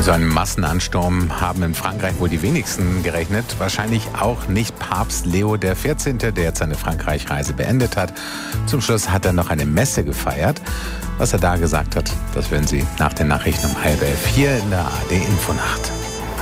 so einem Massenansturm haben in Frankreich wohl die wenigsten gerechnet. Wahrscheinlich auch nicht Papst Leo XIV., der jetzt seine Frankreich-Reise beendet hat. Zum Schluss hat er noch eine Messe gefeiert. Was er da gesagt hat, das werden Sie nach den Nachrichten um 10:30 hier in der ARD Infonacht.